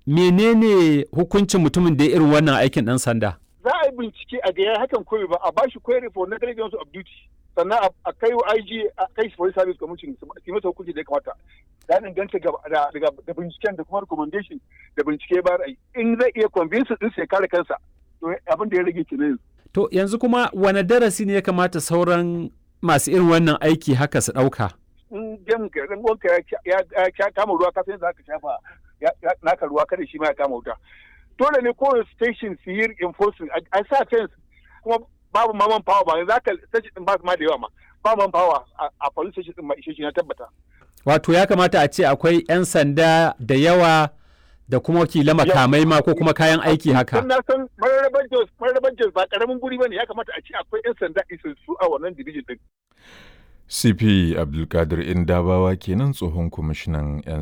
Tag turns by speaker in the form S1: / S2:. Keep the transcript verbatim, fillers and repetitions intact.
S1: menene hukuncin mutumin da ya irin wannan aikin ɗan sanda?
S2: Za a yi bincike a ga hakan koyi ba, a ba shi query for negligence of duty, sannan a kai wa I G, a kai shi police service commission su masa hukunci da ya kamata. Ya danganta da binciken da kuma recommendation da bincike ba ra'ayi. In zai iya convince din sai kare kansa, to abin da ya rage kenan.
S1: To yanzu kuma wane darasi ne ya kamata sauran masu irin wannan aiki haka su ɗauka?
S2: In jam ka dan wanka ya kama ruwa ka san za ka shafa naka ruwa kada shi ma ya kama wuta. Dole ne kowane station su yi enforcing a sa fence, kuma babu maman power ba za ka station din ba ma da yawa ma ba man power a police station din ma ishe shi na tabbata.
S1: Wato ya kamata a ce akwai 'yan sanda da yawa da kuma wakila makamai ma ko kuma kayan aiki haka.
S2: Na san mararraban Jos mararraban Jos ba karamin guri bane, ya kamata a ce akwai 'yan sanda isassu a wannan division din.
S3: C P Abdulkadir Indabawa kenan tsohon kwamishinan 'yan